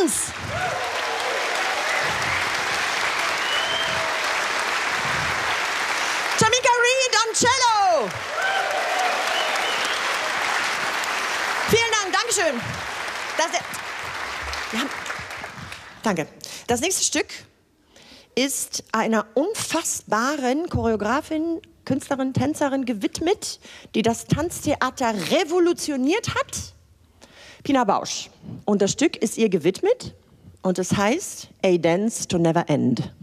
Drums. Tamika Reed am Cello. Vielen Dank, Dankeschön. Danke. Das nächste Stück ist einer unfassbaren Choreografin, Künstlerin, Tänzerin gewidmet, die das Tanztheater revolutioniert hat. Pina Bausch. Und das Stück ist ihr gewidmet und es heißt A Dance to Never End.